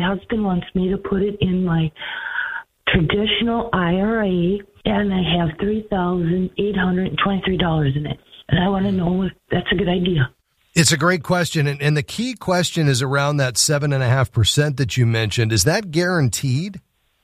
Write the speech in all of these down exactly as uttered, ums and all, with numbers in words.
husband wants me to put it in my traditional I R A, and I have three thousand eight hundred twenty-three dollars in it. And I want to know if that's a good idea. It's a great question. And, and the key question is around that seven point five percent that you mentioned. Is that guaranteed?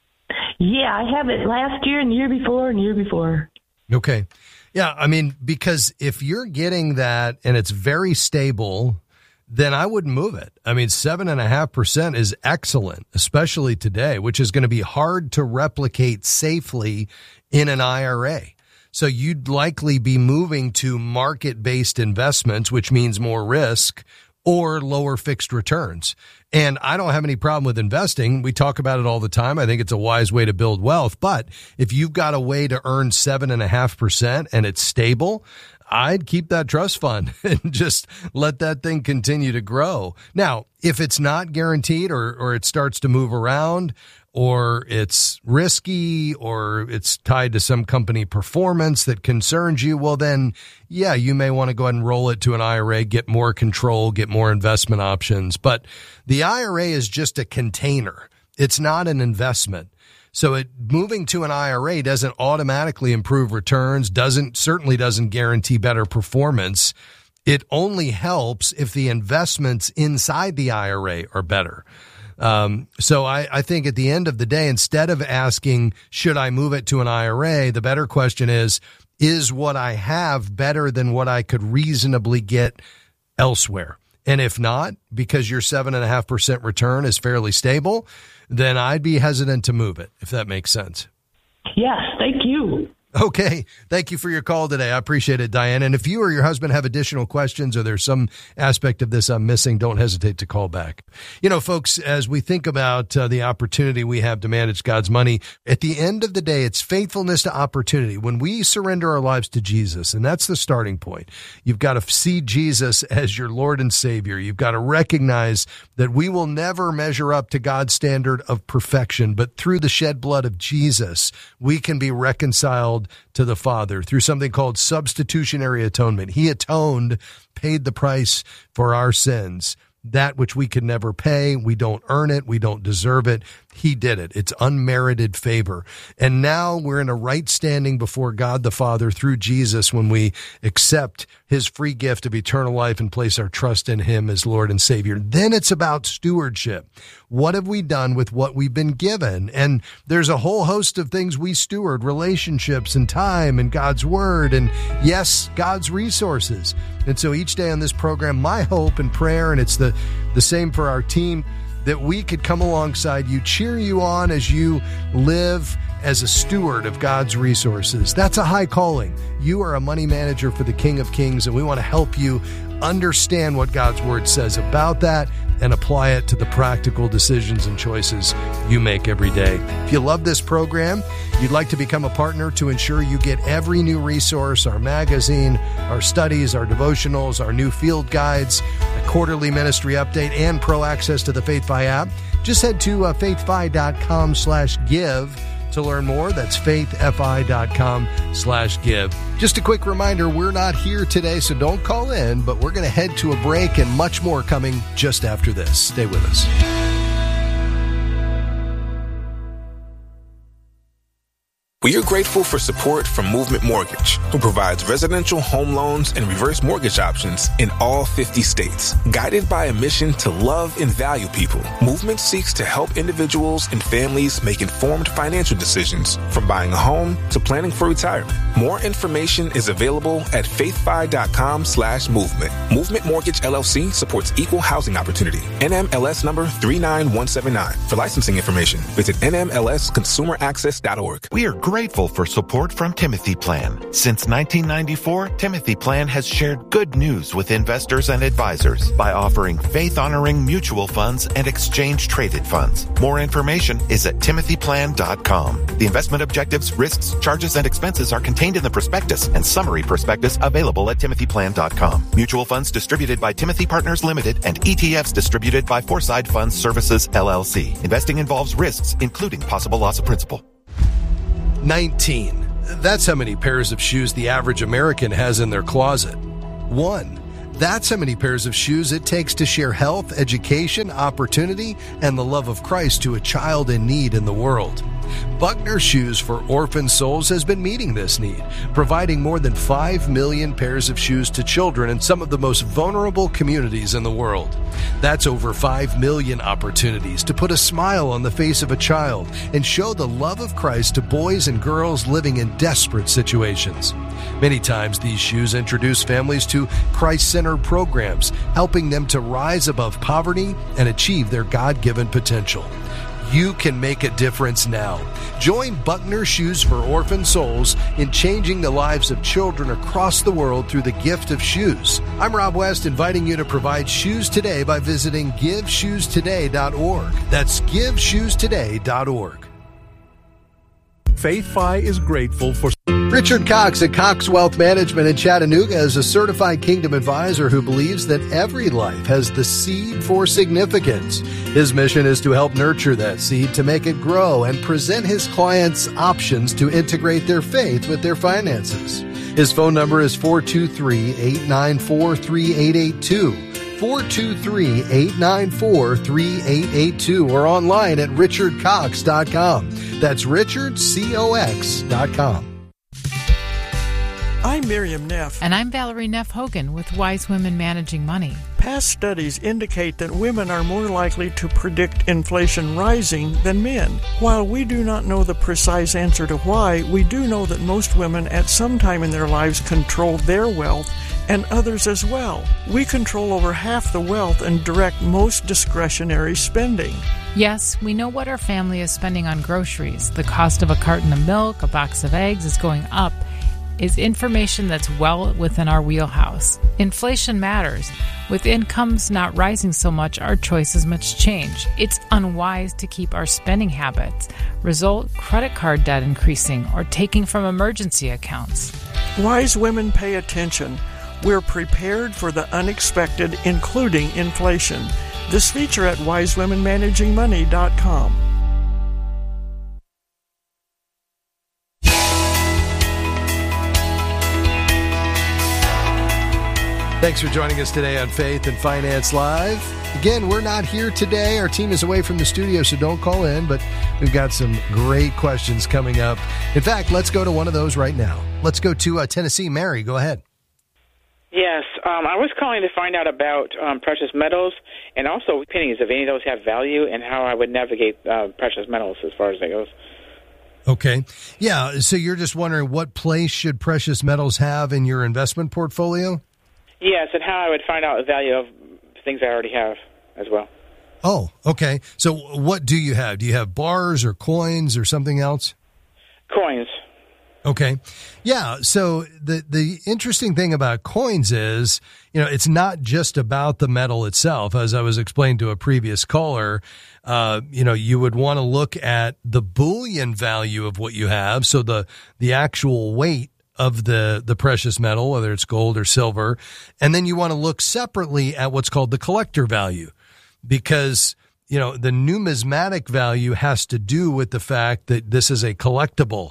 Yeah, I have it last year and the year before and the year before. Okay. Yeah, I mean, because if you're getting that and it's very stable, then I wouldn't move it. I mean, seven point five percent is excellent, especially today, which is going to be hard to replicate safely in an I R A. So you'd likely be moving to market-based investments, which means more risk, or lower fixed returns. And I don't have any problem with investing. We talk about it all the time. I think it's a wise way to build wealth. But if you've got a way to earn seven point five percent and it's stable, I'd keep that trust fund and just let that thing continue to grow. Now, if it's not guaranteed or, or it starts to move around, or it's risky, or it's tied to some company performance that concerns you, well then, yeah, you may want to go ahead and roll it to an I R A, get more control, get more investment options. But the I R A is just a container. It's not an investment. So it moving to an I R A doesn't automatically improve returns, doesn't certainly doesn't guarantee better performance. It only helps if the investments inside the I R A are better. Um, so I, I think at the end of the day, instead of asking, should I move it to an I R A, the better question is, is what I have better than what I could reasonably get elsewhere? And if not, because your seven and a half percent return is fairly stable, then I'd be hesitant to move it, if that makes sense. Yes, thank you. Okay. Thank you for your call today. I appreciate it, Diane. And if you or your husband have additional questions or there's some aspect of this I'm missing, don't hesitate to call back. You know, folks, as we think about uh, the opportunity we have to manage God's money, at the end of the day, it's faithfulness to opportunity. When we surrender our lives to Jesus, and that's the starting point, you've got to see Jesus as your Lord and Savior. You've got to recognize that we will never measure up to God's standard of perfection, but through the shed blood of Jesus, we can be reconciled to the Father through something called substitutionary atonement. He atoned, paid the price for our sins, that which we could never pay. We don't earn it. We don't deserve it. He did it. It's unmerited favor. And now we're in a right standing before God the Father through Jesus when we accept his free gift of eternal life and place our trust in him as Lord and Savior. Then it's about stewardship. What have we done with what we've been given? And there's a whole host of things we steward, relationships and time and God's word and, yes, God's resources. And so each day on this program, my hope and prayer, and it's the, the same for our team, that we could come alongside you, cheer you on as you live as a steward of God's resources. That's a high calling. You are a money manager for the King of Kings, and we want to help you understand what God's word says about that and apply it to the practical decisions and choices you make every day. If you love this program, you'd like to become a partner to ensure you get every new resource, our magazine, our studies, our devotionals, our new field guides, a quarterly ministry update, and pro access to the FaithFi app, just head to uh, faithfi.com slash give to learn more. That's faithfi.com slash give. Just a quick reminder, we're not here today, so don't call in, but we're going to head to a break and much more coming just after this. Stay with us. We are grateful for support from Movement Mortgage, who provides residential home loans and reverse mortgage options in all fifty states. Guided by a mission to love and value people, Movement seeks to help individuals and families make informed financial decisions, from buying a home to planning for retirement. More information is available at faithfi.com slash movement. Movement Mortgage L L C supports equal housing opportunity. N M L S number three nine one seven nine. For licensing information, visit N M L S consumer access dot org. We are grateful for support from Timothy Plan. Since nineteen ninety-four, Timothy Plan has shared good news with investors and advisors by offering faith-honoring mutual funds and exchange-traded funds. More information is at timothy plan dot com. The investment objectives, risks, charges, and expenses are contained in the prospectus and summary prospectus available at timothy plan dot com. Mutual funds distributed by Timothy Partners Limited and E T Fs distributed by Foreside Funds Services, L L C. Investing involves risks, including possible loss of principal. nineteen. That's how many pairs of shoes the average American has in their closet. One. That's how many pairs of shoes it takes to share health, education, opportunity, and the love of Christ to a child in need in the world. Buckner Shoes for Orphan Souls has been meeting this need, providing more than five million pairs of shoes to children in some of the most vulnerable communities in the world. That's over five million opportunities to put a smile on the face of a child and show the love of Christ to boys and girls living in desperate situations. Many times these shoes introduce families to Christ-centered programs, helping them to rise above poverty and achieve their God-given potential. You can make a difference now. Join Buckner Shoes for Orphan Souls in changing the lives of children across the world through the gift of shoes. I'm Rob West, inviting you to provide shoes today by visiting give shoes today dot org. That's give shoes today dot org. FaithFi is grateful for... Richard Cox at Cox Wealth Management in Chattanooga is a certified Kingdom advisor who believes that every life has the seed for significance. His mission is to help nurture that seed to make it grow and present his clients options to integrate their faith with their finances. His phone number is four two three, eight nine four, three eight eight two. four two three, eight nine four, three eight eight two or online at richard cox dot com. That's richard cox dot com. I'm Miriam Neff. And I'm Valerie Neff Hogan with Wise Women Managing Money. Past studies indicate that women are more likely to predict inflation rising than men. While we do not know the precise answer to why, we do know that most women at some time in their lives control their wealth and others as well. We control over half the wealth and direct most discretionary spending. Yes, we know what our family is spending on groceries. The cost of a carton of milk, a box of eggs is going up. Is information that's well within our wheelhouse. Inflation matters. With incomes not rising so much, our choices must change. It's unwise to keep our spending habits. Result, credit card debt increasing or taking from emergency accounts. Wise women pay attention. We're prepared for the unexpected, including inflation. This feature at wise women managing money dot com. Thanks for joining us today on Faith and Finance Live. Again, we're not here today. Our team is away from the studio, so don't call in, but we've got some great questions coming up. In fact, let's go to one of those right now. Let's go to uh, Tennessee. Mary, go ahead. Yes, um, I was calling to find out about um, precious metals and also pennies, if any of those have value, and how I would navigate uh, precious metals as far as that goes. Okay. Yeah, so you're just wondering what place should precious metals have in your investment portfolio? Yes, and how I would find out the value of things I already have as well. Oh, okay. So what do you have? Do you have bars or coins or something else? Coins. Okay. Yeah. So the, the interesting thing about coins is, you know, it's not just about the metal itself. As I was explaining to a previous caller, uh, you know, you would want to look at the bullion value of what you have. So the, the actual weight of the, the precious metal, whether it's gold or silver. And then you want to look separately at what's called the collector value, because, you know, the numismatic value has to do with the fact that this is a collectible.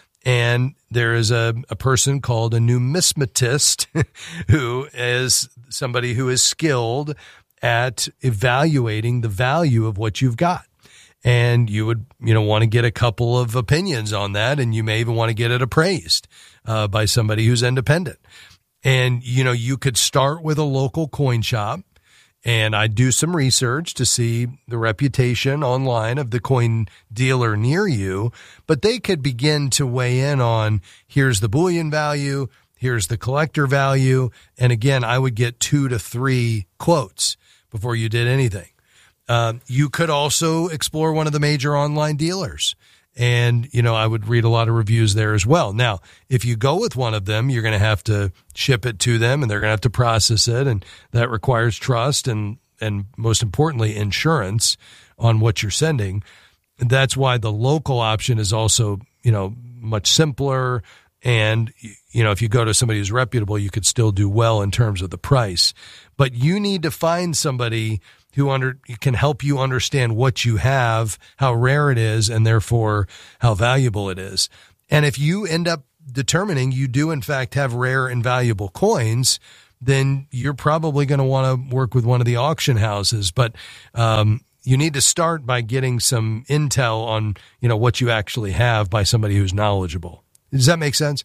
And there is a, a person called a numismatist who is somebody who is skilled at evaluating the value of what you've got. And you would, you know, want to get a couple of opinions on that, and you may even want to get it appraised uh, by somebody who's independent. And, you know, you could start with a local coin shop, and I do some research to see the reputation online of the coin dealer near you, but they could begin to weigh in on, here's the bullion value, here's the collector value, and again, I would get two to three quotes before you did anything. Uh, you could also explore one of the major online dealers. And, you know, I would read a lot of reviews there as well. Now, if you go with one of them, you're going to have to ship it to them and they're going to have to process it. And that requires trust and, and most importantly, insurance on what you're sending. And that's why the local option is also, you know, much simpler. And, you know, if you go to somebody who's reputable, you could still do well in terms of the price. But you need to find somebody who under can help you understand what you have, how rare it is, and therefore how valuable it is. And if you end up determining you do in fact have rare and valuable coins, then you're probably going to want to work with one of the auction houses. But um, you need to start by getting some intel on, you know, what you actually have by somebody who's knowledgeable. Does that make sense?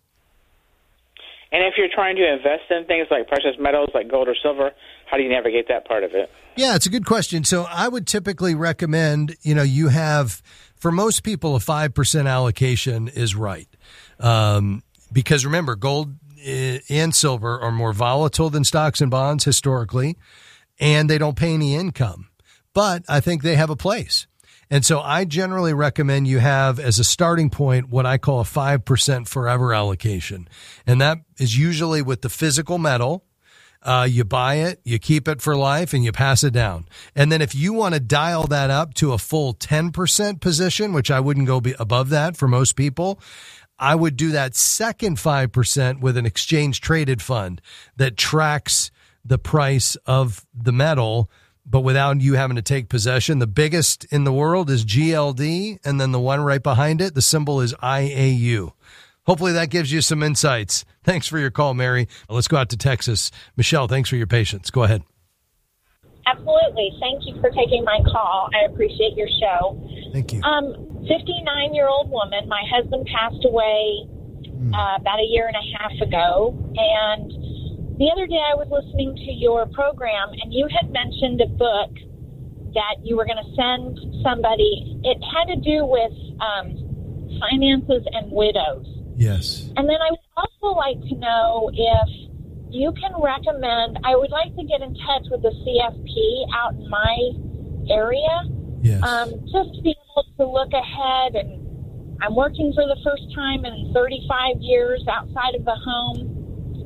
And if you're trying to invest in things like precious metals, like gold or silver, how do you navigate that part of it? Yeah, it's a good question. So I would typically recommend, you know, you have, for most people, a five percent allocation is right. Um, because remember, gold and silver are more volatile than stocks and bonds historically, and they don't pay any income. But I think they have a place. And so I generally recommend you have as a starting point what I call a five percent forever allocation. And that is usually with the physical metal. Uh, you buy it, you keep it for life, and you pass it down. And then if you want to dial that up to a full ten percent position, which I wouldn't go be above that for most people, I would do that second five percent with an exchange traded fund that tracks the price of the metal, but without you having to take possession. The biggest in the world is G L D, and then the one right behind it, the symbol is I A U. Hopefully that gives you some insights. Thanks for your call, Mary. Let's go out to Texas. Michelle, thanks for your patience. Go ahead. Absolutely. Thank you for taking my call. I appreciate your show. Thank you. Um, fifty-nine-year-old woman. My husband passed away uh, about a year and a half ago, and the other day I was listening to your program, and you had mentioned a book that you were going to send somebody. It had to do with um, finances and widows. Yes. And then I would also like to know if you can recommend, I would like to get in touch with the C F P out in my area. Yes. Um, just to be able to look ahead. And I'm working for the first time in thirty-five years outside of the home.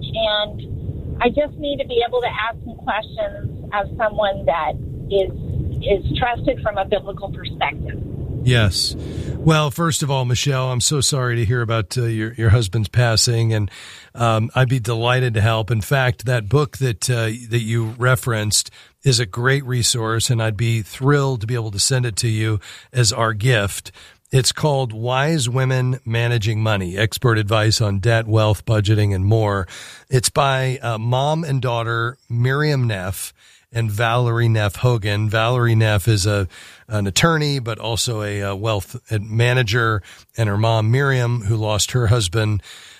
And I just need to be able to ask some questions of someone that is is trusted from a biblical perspective. Yes. Well, first of all, Michelle, I'm so sorry to hear about uh, your, your husband's passing, and um, I'd be delighted to help. In fact, that book that uh, that you referenced is a great resource, and I'd be thrilled to be able to send it to you as our gift. It's called Wise Women Managing Money, Expert Advice on Debt, Wealth, Budgeting, and More. It's by uh, mom and daughter Miriam Neff and Valerie Neff Hogan. Valerie Neff is a an attorney, but also a, a wealth manager, and her mom, Miriam, who lost her husband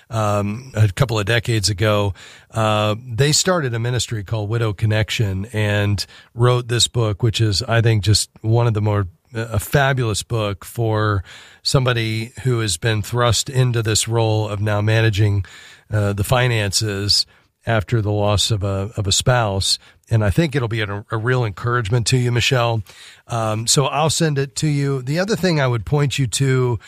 um, a couple of decades ago. Uh, they started a ministry called Widow Connection and wrote this book, which is, I think, just one of the more a fabulous book for somebody who has been thrust into this role of now managing uh, the finances after the loss of a of a spouse. And I think it'll be a, a real encouragement to you, Michelle. Um, so I'll send it to you. The other thing I would point you to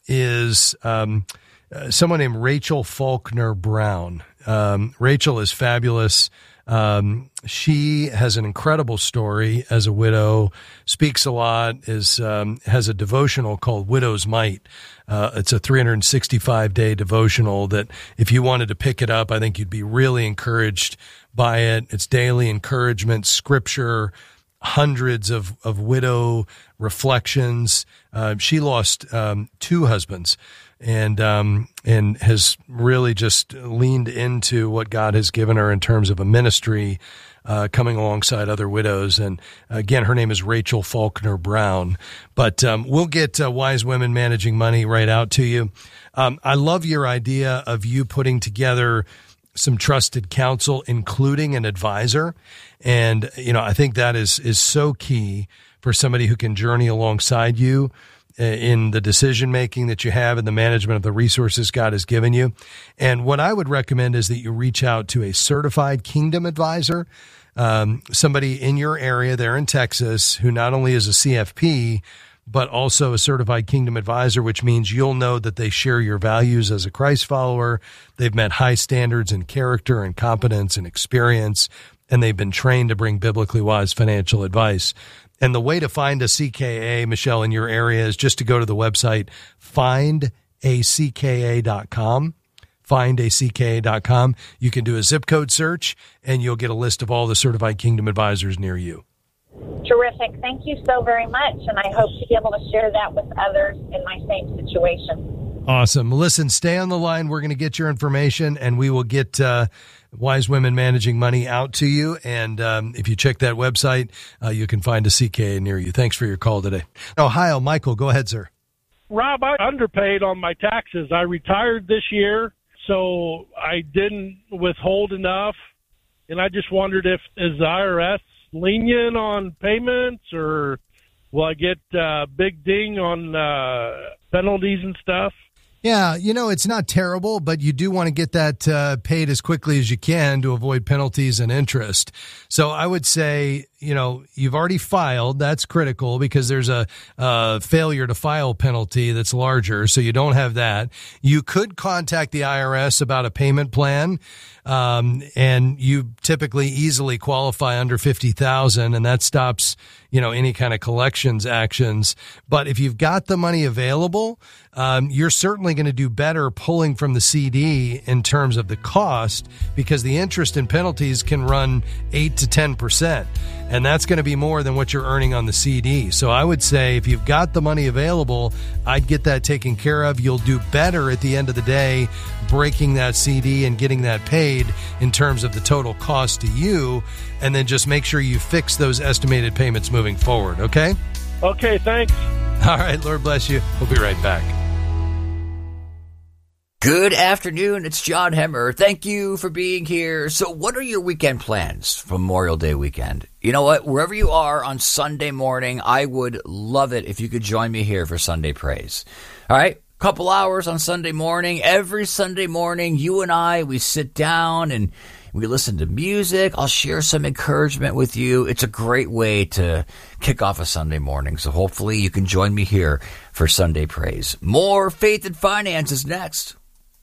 is um, uh, someone named Rachel Faulkner Brown. Um, Rachel is fabulous. Um, she has an incredible story as a widow, speaks a lot, is, um, has a devotional called Widow's Might. Uh, it's a three hundred sixty-five day devotional that if you wanted to pick it up, I think you'd be really encouraged by it. It's daily encouragement, scripture, hundreds of, of widow reflections. Uh, she lost, um, two husbands. And um, and has really just leaned into what God has given her in terms of a ministry, uh, coming alongside other widows. And again, her name is Rachel Faulkner Brown. But um, we'll get uh, Wise Women Managing Money right out to you. Um, I love your idea of you putting together some trusted counsel, including an advisor. And, you know, I think that is is so key for somebody who can journey alongside you in the decision-making that you have and the management of the resources God has given you. And what I would recommend is that you reach out to a certified kingdom advisor, um, somebody in your area there in Texas who not only is a C F P, but also a certified kingdom advisor, which means you'll know that they share your values as a Christ follower. They've met high standards in character and competence and experience, and they've been trained to bring biblically wise financial advice. And the way to find a C K A, Michelle, in your area is just to go to the website find a c k a dot com. find a c k a dot com. You can do a zip code search, and you'll get a list of all the certified kingdom advisors near you. Terrific. Thank you so very much, and I hope to be able to share that with others in my same situation. Awesome. Listen, stay on the line. We're going to get your information, and we will get uh, Wise Women Managing Money out to you. And um, if you check that website, uh, you can find a C K A near you. Thanks for your call today. Ohio, Michael, go ahead, sir. Rob, I underpaid on my taxes. I retired this year, so I didn't withhold enough. And I just wondered if is the I R S lenient on payments, or will I get a uh, big ding on uh, penalties and stuff? Yeah, you know, it's not terrible, but you do want to get that uh, paid as quickly as you can to avoid penalties and interest. So I would say, you know, you've already filed. That's critical because there's a, a failure to file penalty that's larger. So you don't have that. You could contact the I R S about a payment plan. Um, and you typically easily qualify under fifty thousand, and that stops, you know, any kind of collections actions. But if you've got the money available, um, you're certainly going to do better pulling from the C D in terms of the cost, because the interest and penalties can run eight to ten percent. And that's going to be more than what you're earning on the C D. So I would say if you've got the money available, I'd get that taken care of. You'll do better at the end of the day breaking that C D and getting that paid in terms of the total cost to you. And then just make sure you fix those estimated payments moving forward. Okay? Okay, thanks. All right. Lord bless you. We'll be right back. Good afternoon. It's John Hemmer. Thank you for being here. So what are your weekend plans for Memorial Day weekend? You know what? Wherever you are on Sunday morning, I would love it if you could join me here for Sunday Praise. All right? Couple hours on Sunday morning. Every Sunday morning, you and I, we sit down and we listen to music. I'll share some encouragement with you. It's a great way to kick off a Sunday morning. So hopefully you can join me here for Sunday Praise. More Faith and Finance is next.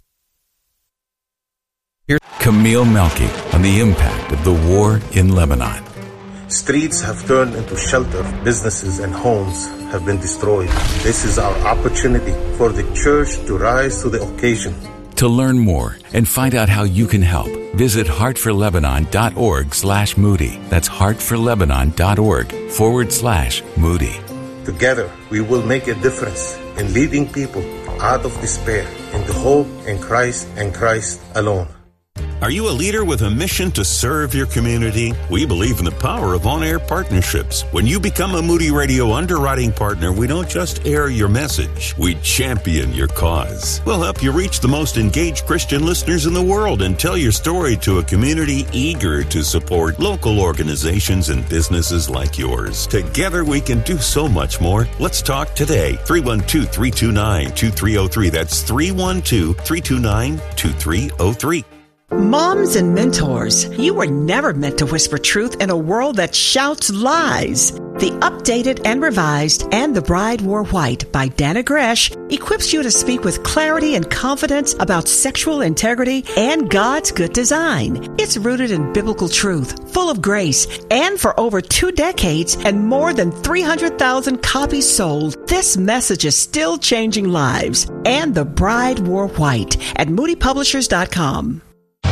Here's Camille Melky on the impact of the war in Lebanon. Streets have turned into shelter. Businesses and homes have been destroyed. This is our opportunity for the church to rise to the occasion. To learn more and find out how you can help, visit heartforlebanon.org slash Moody. That's heartforlebanon.org forward slash Moody. Together, we will make a difference in leading people out of despair into hope in Christ and Christ alone. Are you a leader with a mission to serve your community? We believe in the power of on-air partnerships. When you become a Moody Radio underwriting partner, we don't just air your message, we champion your cause. We'll help you reach the most engaged Christian listeners in the world and tell your story to a community eager to support local organizations and businesses like yours. Together we can do so much more. Let's talk today. three one two, three two nine, two three zero three. That's three one two, three two nine, two three zero three. Moms and mentors, you were never meant to whisper truth in a world that shouts lies. The updated and revised And the Bride Wore White by Dana Gresh equips you to speak with clarity and confidence about sexual integrity and God's good design. It's rooted in biblical truth, full of grace, and for over two decades and more than three hundred thousand copies sold, this message is still changing lives. And the Bride Wore White at moody publishers dot com.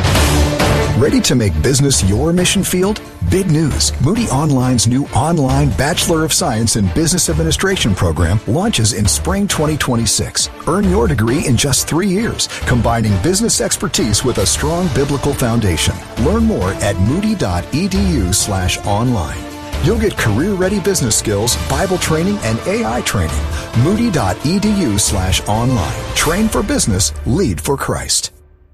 Ready to make business your mission field? Big news. Moody Online's new online Bachelor of Science in Business Administration program launches in spring twenty twenty-six. Earn your degree in just three years, combining business expertise with a strong biblical foundation. Learn more at moody.edu slash online. You'll get career-ready business skills, Bible training, and A I training. Moody.edu slash online. Train for business, lead for Christ.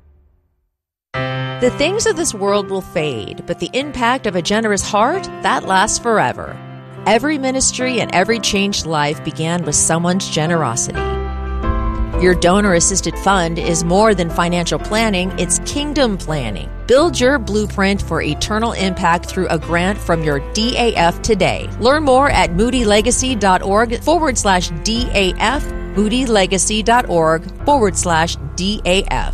The things of this world will fade, but the impact of a generous heart, that lasts forever. Every ministry and every changed life began with someone's generosity. Your donor-assisted fund is more than financial planning, it's kingdom planning. Build your blueprint for eternal impact through a grant from your D A F today. Learn more at moodylegacy.org forward slash DAF, moodylegacy.org forward slash DAF.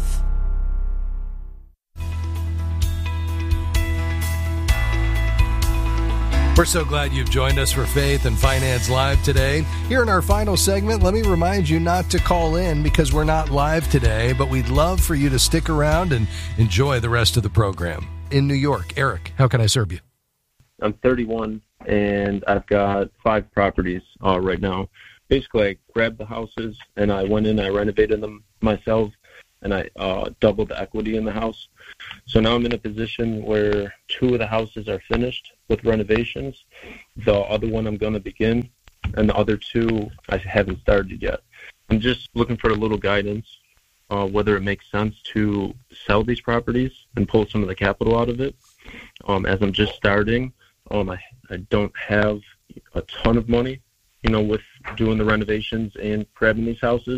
We're so glad you've joined us for Faith and Finance Live today. Here in our final segment, let me remind you not to call in because we're not live today, but we'd love for you to stick around and enjoy the rest of the program. In New York, Eric, how can I serve you? I'm thirty-one, and I've got five properties uh, right now. basically I grabbed the houses and I went in, I renovated them myself, and I uh, doubled the equity in the house. So now I'm in a position where two of the houses are finished with renovations. The other one I'm going to begin, and the other two I haven't started yet. I'm just looking for a little guidance, uh, whether it makes sense to sell these properties and pull some of the capital out of it. Um, as I'm just starting, um, I, I don't have a ton of money, you know, with doing the renovations and grabbing these houses,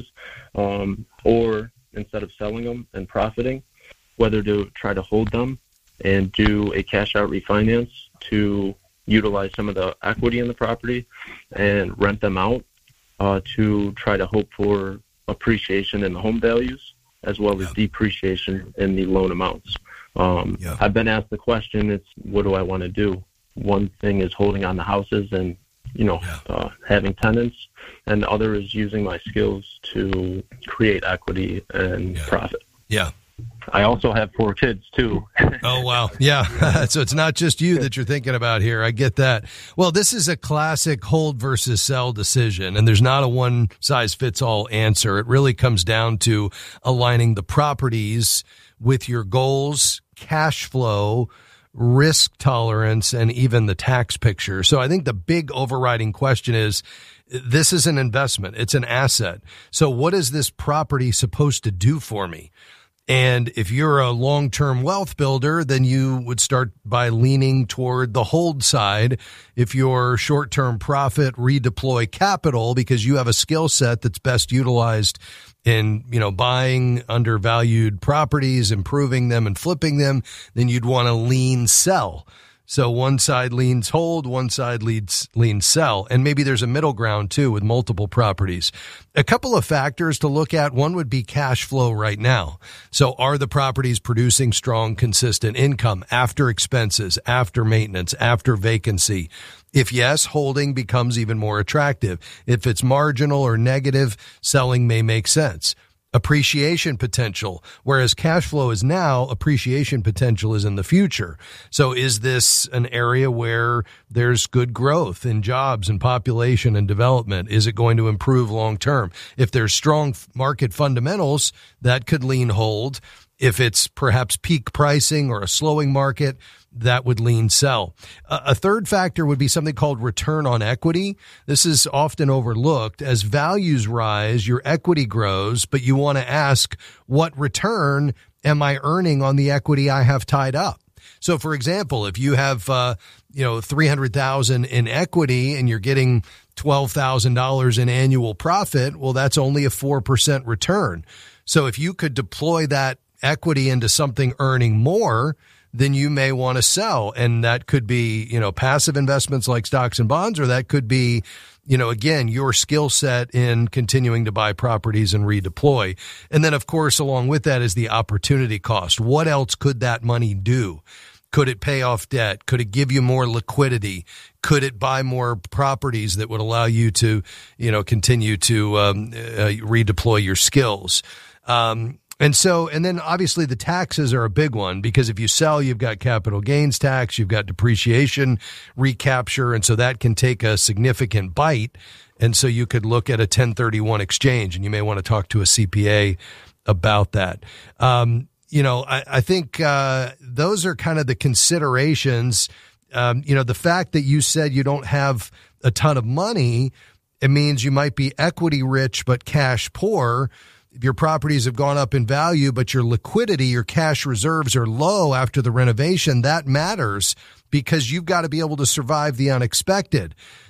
um, or instead of selling them and profiting, whether to try to hold them and do a cash-out refinance to utilize some of the equity in the property and rent them out uh, to try to hope for appreciation in the home values as well as depreciation in the loan amounts. Um, yeah. I've been asked the question, it's what do I want to do? One thing is holding on the houses and, you know, yeah. uh, having tenants, and the other is using my skills to create equity and yeah. profit. Yeah. I also have four kids, too. Oh, wow. Yeah. So it's not just you that you're thinking about here. I get that. Well, this is a classic hold versus sell decision, and there's not a one-size-fits-all answer. It really comes down to aligning the properties with your goals, cash flow, risk tolerance, and even the tax picture. So I think the big overriding question is, this is an investment. It's an asset. So what is this property supposed to do for me? And if you're a long-term wealth builder, then you would start by leaning toward the hold side. If you're short-term profit, redeploy capital because you have a skill set that's best utilized in, you know, buying undervalued properties, improving them and flipping them, then you'd want to lean sell. So one side leans hold, one side leads leans sell. And maybe there's a middle ground too with multiple properties. A couple of factors to look at. One would be cash flow right now. So are the properties producing strong, consistent income after expenses, after maintenance, after vacancy? If yes, holding becomes even more attractive. If it's marginal or negative, selling may make sense. Appreciation potential, whereas cash flow is now, appreciation potential is in the future. So is this an area where there's good growth in jobs and population and development? Is it going to improve long term? If there's strong market fundamentals, that could lean hold. If it's perhaps peak pricing or a slowing market, that would lean sell. A third factor would be something called return on equity. This is often overlooked. As values rise, your equity grows, but you want to ask, what return am I earning on the equity I have tied up? So, for example, if you have, uh, you know, three hundred thousand dollars in equity and you're getting twelve thousand dollars in annual profit, well, that's only a four percent return. So if you could deploy that equity into something earning more, then you may want to sell. And that could be, you know, passive investments like stocks and bonds, or that could be, you know, again, your skill set in continuing to buy properties and redeploy. And then, of course, along with that is the opportunity cost. What else could that money do? Could it pay off debt? Could it give you more liquidity? Could it buy more properties that would allow you to, you know, continue to um, uh, redeploy your skills? Um, And so, and then obviously the taxes are a big one, because if you sell, you've got capital gains tax, you've got depreciation recapture, and so that can take a significant bite. And so you could look at a ten thirty-one exchange, and you may want to talk to a C P A about that. Um, you know, I, I think uh, those are kind of the considerations. Um, you know, the fact that you said you don't have a ton of money, it means you might be equity rich but cash poor. If your properties have gone up in value, but your liquidity, your cash reserves are low after the renovation, that matters because you've got to be able to survive the unexpected.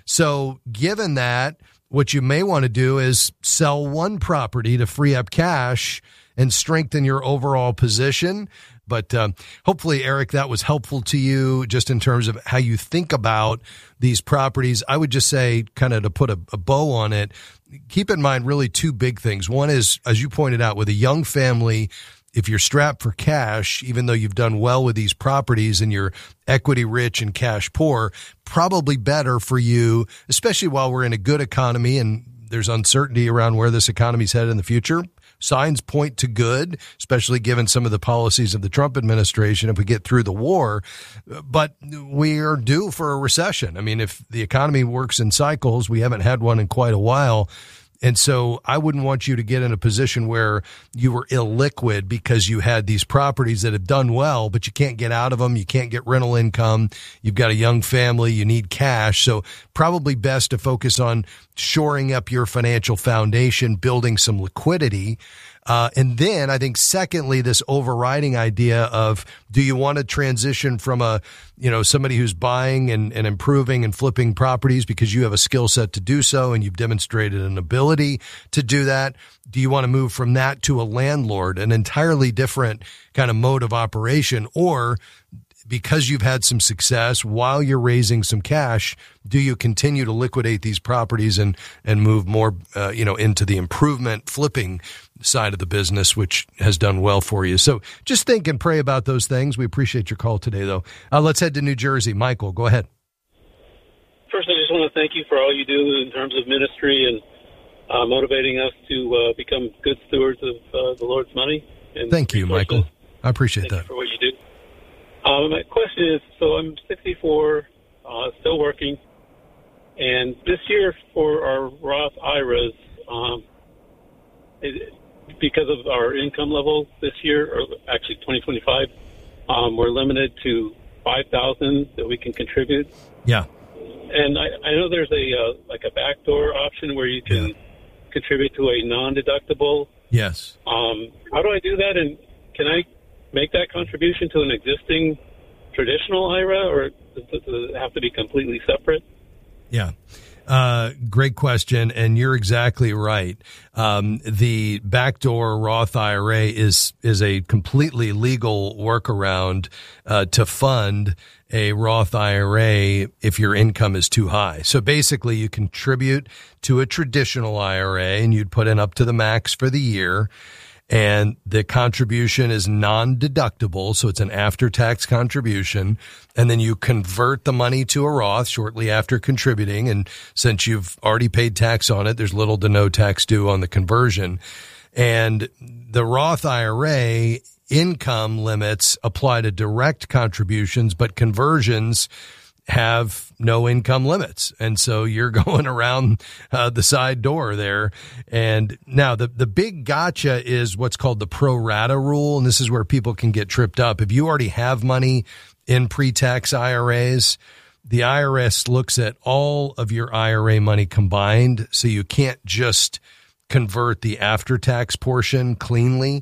So given that, what you may want to do is sell one property to free up cash and strengthen your overall position. But uh, hopefully, Eric, that was helpful to you just in terms of how you think about these properties. I would just say, kind of to put a, a bow on it, keep in mind really two big things. One is, as you pointed out, with a young family, if you're strapped for cash, even though you've done well with these properties and you're equity rich and cash poor, probably better for you, especially while we're in a good economy and there's uncertainty around where this economy's headed in the future, signs point to good, especially given some of the policies of the Trump administration if we get through the war. But we are due for a recession. I mean, if the economy works in cycles, we haven't had one in quite a while. And so I wouldn't want you to get in a position where you were illiquid because you had these properties that have done well, but you can't get out of them. You can't get rental income. You've got a young family. You need cash. So probably best to focus on shoring up your financial foundation, building some liquidity. Uh, and then I think secondly, this overriding idea of, do you want to transition from a, you know, somebody who's buying and, and improving and flipping properties because you have a skill set to do so and you've demonstrated an ability to do that? Do you want to move from that to a landlord, an entirely different kind of mode of operation? Or because you've had some success while you're raising some cash, do you continue to liquidate these properties and, and move more, uh, you know, into the improvement flipping side of the business, which has done well for you? So just think and pray about those things. We appreciate your call today, though. Uh, let's head to New Jersey. Michael, go ahead. First, I just want to thank you for all you do in terms of ministry and uh, motivating us to uh, become good stewards of uh, the Lord's money. And thank you, resources. Michael. I appreciate thank that. You for what you do. Um, my question is, so I'm sixty-four, uh, still working, and this year for our Roth I R As, um, it, because of our income level this year, or actually twenty twenty-five, um, we're limited to five thousand dollars that we can contribute. Yeah. And I, I know there's a uh, like a backdoor option where you can yeah. contribute to a non-deductible. Yes. Um, how do I do that, and can I make that contribution to an existing traditional I R A, or does it have to be completely separate? Yeah. Uh, great question. And you're exactly right. Um, the backdoor Roth I R A is, is a completely legal workaround, uh, to fund a Roth I R A if your income is too high. So basically you contribute to a traditional I R A and you'd put in up to the max for the year. And the contribution is non-deductible, so it's an after-tax contribution. And then you convert the money to a Roth shortly after contributing. And since you've already paid tax on it, there's little to no tax due on the conversion. And the Roth I R A income limits apply to direct contributions, but conversions have no income limits. And so you're going around uh, the side door there. And now the, the big gotcha is what's called the pro rata rule. And this is where people can get tripped up. If you already have money in pre-tax I R As, the I R S looks at all of your I R A money combined. So you can't just convert the after-tax portion cleanly.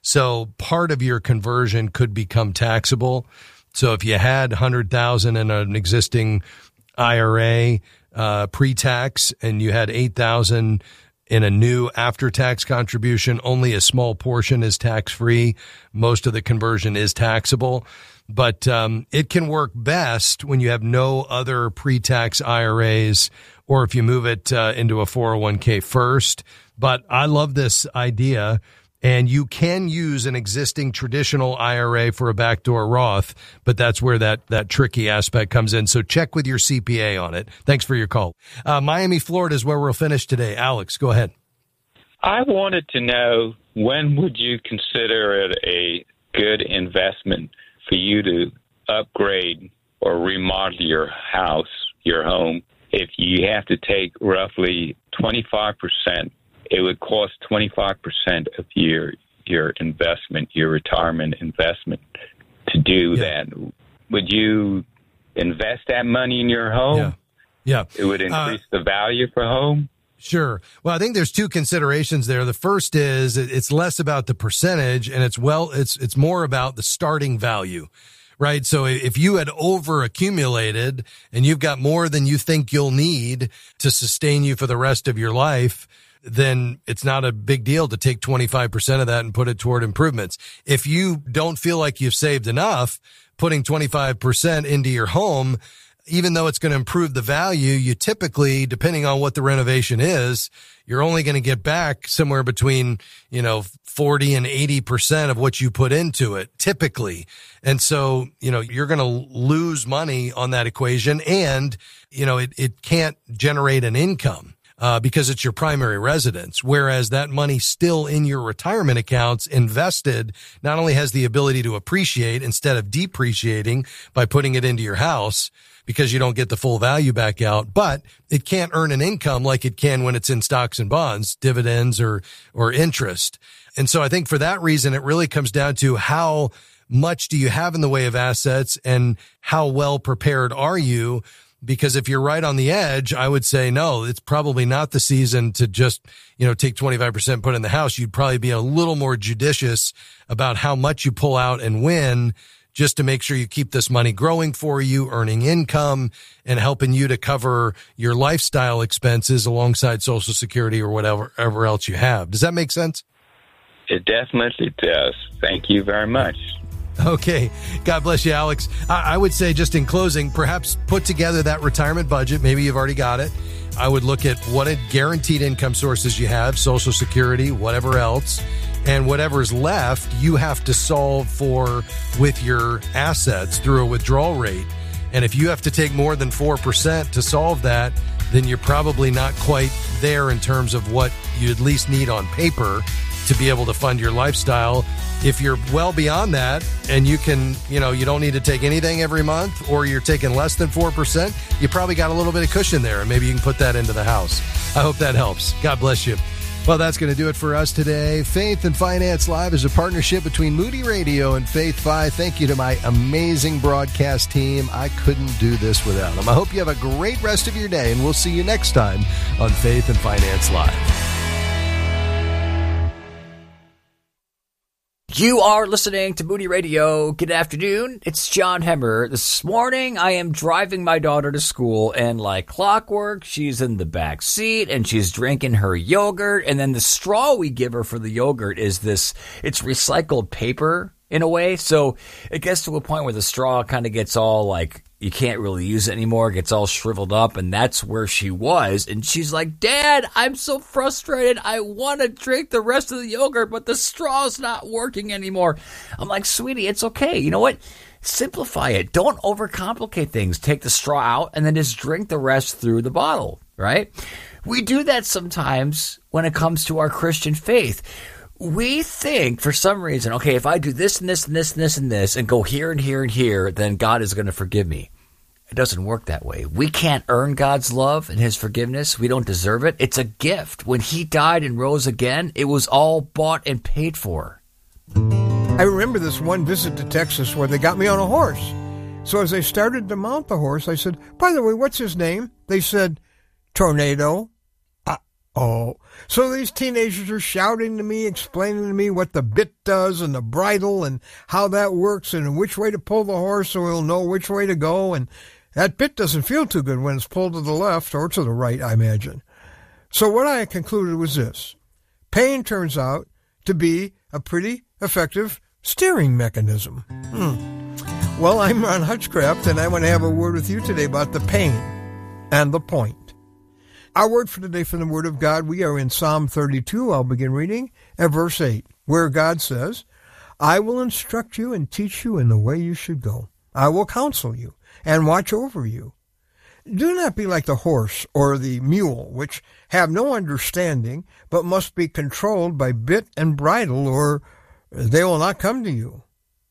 So part of your conversion could become taxable. So if you had one hundred thousand dollars in an existing I R A uh, pre-tax and you had eight thousand dollars in a new after-tax contribution, only a small portion is tax-free. Most of the conversion is taxable. But um, it can work best when you have no other pre-tax I R As or if you move it uh, into a four oh one k first. But I love this idea. And you can use an existing traditional I R A for a backdoor Roth, but that's where that, that tricky aspect comes in. So check with your C P A on it. Thanks for your call. Uh, Miami, Florida is where we'll finish today. Alex, go ahead. I wanted to know, when would you consider it a good investment for you to upgrade or remodel your house, your home, if you have to take roughly twenty-five percent? It would cost twenty-five percent of your your investment, your retirement investment, to do yeah. that. Would you invest that money in your home? Yeah. Yeah. It would increase uh, the value for home? Sure. Well, I think there's two considerations there. The first is it's less about the percentage and it's well, it's, it's more about the starting value. Right. So if you had over accumulated and you've got more than you think you'll need to sustain you for the rest of your life, then it's not a big deal to take twenty-five percent of that and put it toward improvements. If you don't feel like you've saved enough, putting twenty-five percent into your home, even though it's going to improve the value, you typically, depending on what the renovation is, you're only going to get back somewhere between, you know, forty and eighty percent of what you put into it, typically. And so, you know, you're going to lose money on that equation and, you know, it, it can't generate an income. uh, because it's your primary residence. Whereas that money still in your retirement accounts invested not only has the ability to appreciate instead of depreciating by putting it into your house, because you don't get the full value back out, but it can't earn an income like it can when it's in stocks and bonds, dividends or, or interest. And so I think for that reason, it really comes down to how much do you have in the way of assets and how well prepared are you? Because if you're right on the edge, I would say, no, it's probably not the season to just, you know, take twenty-five percent, put in the house. You'd probably be a little more judicious about how much you pull out and when, just to make sure you keep this money growing for you, earning income, and helping you to cover your lifestyle expenses alongside Social Security or whatever, whatever else you have. Does that make sense? It definitely does. Thank you very much. Okay. God bless you, Alex. I, I would say, just in closing, perhaps put together that retirement budget. Maybe you've already got it. I would look at what guaranteed income sources you have, Social Security, whatever else. And whatever's left, you have to solve for with your assets through a withdrawal rate. And if you have to take more than four percent to solve that, then you're probably not quite there in terms of what you at least need on paper to be able to fund your lifestyle. If you're well beyond that and you can, you know, you don't need to take anything every month, or you're taking less than four percent, you probably got a little bit of cushion there, and maybe you can put that into the house. I hope that helps. God bless you. Well, that's going to do it for us today. Faith and Finance Live is a partnership between Moody Radio and Faith Fi. Thank you to my amazing broadcast team. I couldn't do this without them. I hope you have a great rest of your day, and we'll see you next time on Faith and Finance Live. You are listening to Moody Radio. Good afternoon. It's John Hemmer. This morning, I am driving my daughter to school, and like clockwork, she's in the back seat, and she's drinking her yogurt, and then the straw we give her for the yogurt is this, it's recycled paper in a way, so it gets to a point where the straw kind of gets all like, you can't really use it anymore. It gets all shriveled up, and that's where she was. And she's like, Dad, I'm so frustrated. I want to drink the rest of the yogurt, but the straw's not working anymore. I'm like, sweetie, it's okay. You know what? Simplify it. Don't overcomplicate things. Take the straw out and then just drink the rest through the bottle, right? We do that sometimes when it comes to our Christian faith. We think for some reason, okay, if I do this and this and this and this and this and go here and here and here, then God is going to forgive me. It doesn't work that way. We can't earn God's love and his forgiveness. We don't deserve it. It's a gift. When he died and rose again, it was all bought and paid for. I remember this one visit to Texas where they got me on a horse. So as I started to mount the horse, I said, by the way, what's his name? They said, Tornado. Oh, so these teenagers are shouting to me, explaining to me what the bit does and the bridle and how that works and which way to pull the horse so he'll know which way to go. And that bit doesn't feel too good when it's pulled to the left or to the right, I imagine. So what I concluded was this. Pain turns out to be a pretty effective steering mechanism. Hmm. Well, I'm Ron Hutchcraft, and I want to have a word with you today about the pain and the point. Our word for today from the Word of God, we are in Psalm thirty-two. I'll begin reading at verse eight, where God says, I will instruct you and teach you in the way you should go. I will counsel you and watch over you. Do not be like the horse or the mule, which have no understanding, but must be controlled by bit and bridle, or they will not come to you.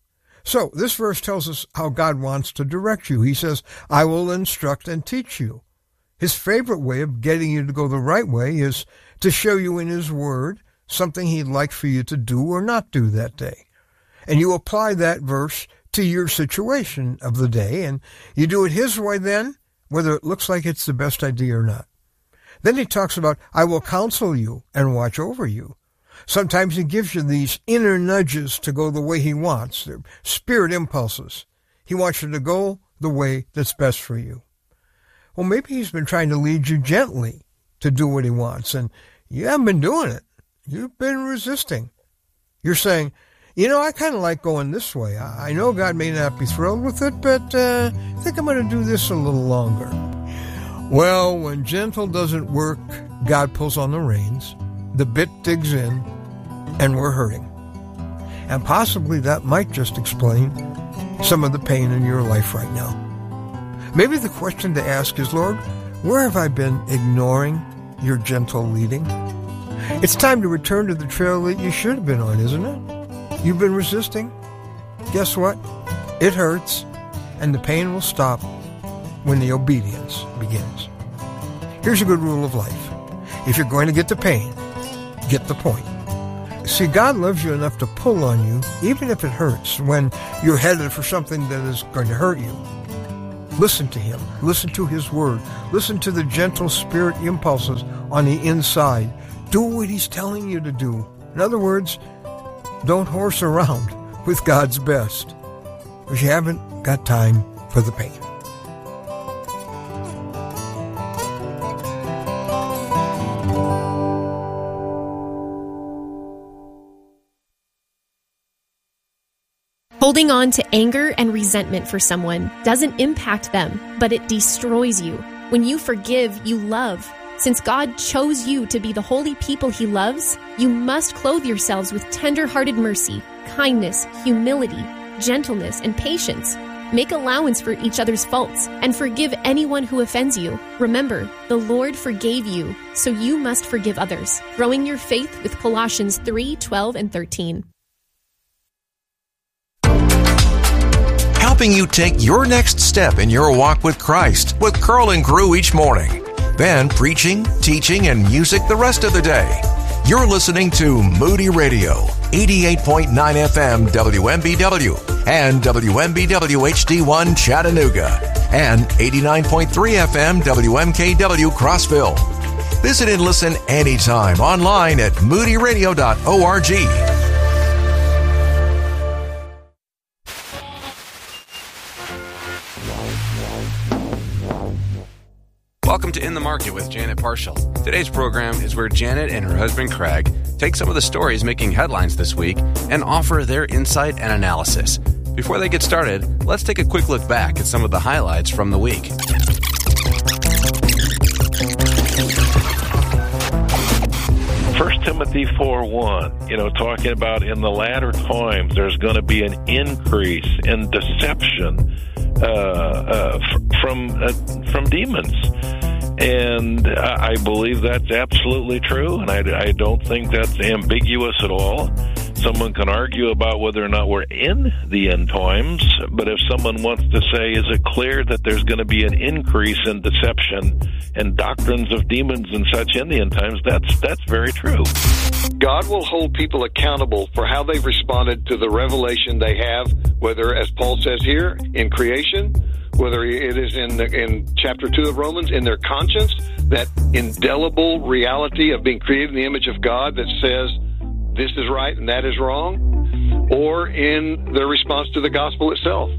So this verse tells us how God wants to direct you. He says, I will instruct and teach you. His favorite way of getting you to go the right way is to show you in his word something he'd like for you to do or not do that day. And you apply that verse to your situation of the day, and you do it his way then, whether it looks like it's the best idea or not. Then he talks about, I will counsel you and watch over you. Sometimes he gives you these inner nudges to go the way he wants. They're spirit impulses. He wants you to go the way that's best for you. Well, maybe he's been trying to lead you gently to do what he wants, and you haven't been doing it. You've been resisting. You're saying, you know, I kind of like going this way. I know God may not be thrilled with it, but uh, I think I'm going to do this a little longer. Well, when gentle doesn't work, God pulls on the reins, the bit digs in, and we're hurting. And possibly that might just explain some of the pain in your life right now. Maybe the question to ask is, Lord, where have I been ignoring your gentle leading. It's time to return to the trail that you should have been on, isn't it? You've been resisting. Guess what? It hurts, and the pain will stop when the obedience begins. Here's a good rule of life. If you're going to get the pain, get the point. See, God loves you enough to pull on you, even if it hurts, when you're headed for something that is going to hurt you. Listen to Him. Listen to His Word. Listen to the gentle spirit impulses on the inside. Do what He's telling you to do. In other words, don't horse around with God's best, because you haven't got time for the pain. Holding on to anger and resentment for someone doesn't impact them, but it destroys you. When you forgive, you love. Since God chose you to be the holy people He loves, you must clothe yourselves with tender-hearted mercy, kindness, humility, gentleness, and patience. Make allowance for each other's faults and forgive anyone who offends you. Remember, the Lord forgave you, so you must forgive others. Growing your faith with Colossians three, twelve, and thirteen. Helping you take your next step in your walk with Christ with Curl and Crew each morning. Then preaching, teaching, and music the rest of the day. You're listening to Moody Radio, eighty-eight point nine F M W M B W and W M B W H D one Chattanooga and eighty-nine point three F M W M K W Crossville. Visit and listen anytime online at moody radio dot org. Welcome to In the Market with Janet Parshall. Today's program is where Janet and her husband Craig take some of the stories making headlines this week and offer their insight and analysis. Before they get started, let's take a quick look back at some of the highlights from the week. First Timothy four one, you know, talking about in the latter times there's going to be an increase in deception uh, uh, f- from uh, from demons. And I believe that's absolutely true, and I, I don't think that's ambiguous at all. Someone can argue about whether or not we're in the end times, but if someone wants to say, is it clear that there's going to be an increase in deception and doctrines of demons and such in the end times, that's that's very true. God will hold people accountable for how they've responded to the revelation they have, whether, as Paul says here, in creation, whether it is in the, in chapter two of Romans, in their conscience, that indelible reality of being created in the image of God that says this is right and that is wrong, or in their response to the gospel itself.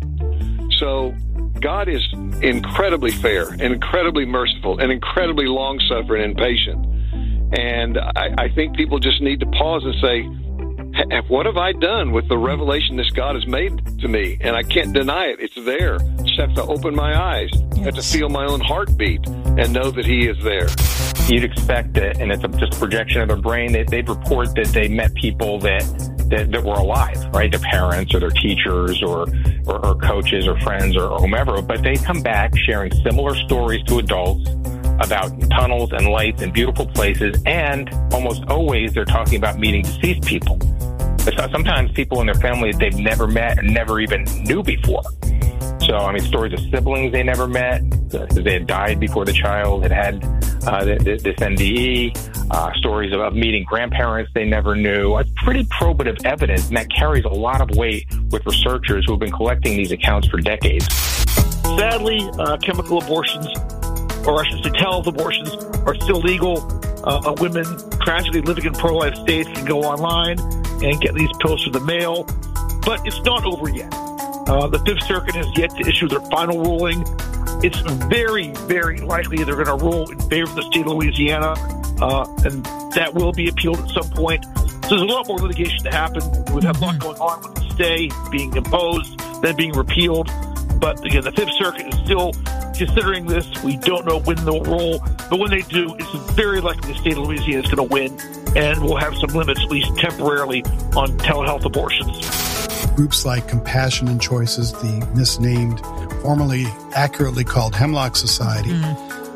So God is incredibly fair and incredibly merciful and incredibly long-suffering and patient. And I, I think people just need to pause and say, what have I done with the revelation this God has made to me? And I can't deny it. It's there. Just have to open my eyes. Yes. Have to feel my own heartbeat and know that He is there. You'd expect it, and it's a, just a projection of their brain. They, they'd report that they met people that, that, that were alive, right? Their parents or their teachers or, or, or coaches or friends or, or whomever. But they come back sharing similar stories to adults about tunnels and lights and beautiful places, and almost always they're talking about meeting deceased people. Sometimes people in their family that they've never met and never even knew before. So, I mean, stories of siblings they never met, they had died before the child had had uh, this N D E, uh, stories of meeting grandparents they never knew. It's pretty probative evidence, and that carries a lot of weight with researchers who have been collecting these accounts for decades. Sadly, uh, chemical abortions, or I should say telehealth abortions, are still legal. Uh, women tragically living in pro-life states can go online and get these pills through the mail. But it's not over yet. Uh, the Fifth Circuit has yet to issue their final ruling. It's very, very likely they're going to rule in favor of the state of Louisiana, uh, and that will be appealed at some point. So there's a lot more litigation to happen. We've had a lot going on with the stay being imposed, then being repealed. But again, the Fifth Circuit is still considering this. We don't know when they'll rule, but when they do, it's very likely the state of Louisiana is going to win, and we'll have some limits, at least temporarily, on telehealth abortions. Groups like Compassion and Choices, the misnamed, formerly accurately called Hemlock Society, mm.